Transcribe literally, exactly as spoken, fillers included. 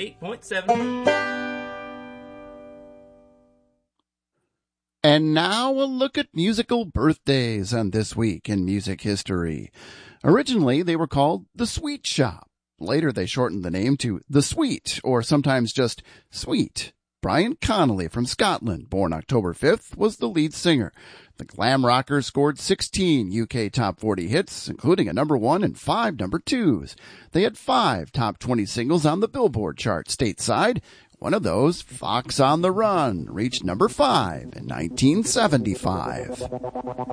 eight point seven. And now a look at musical birthdays on This Week in Music History. Originally, they were called The Sweet Shop. Later, they shortened the name to The Sweet, or sometimes just Sweet. Brian Connolly from Scotland, born October fifth, was the lead singer. The glam rocker scored sixteen U K top forty hits, including a number one and five number twos. They had five top twenty singles on the Billboard chart stateside. One of those, Fox on the Run, reached number five in nineteen seventy-five.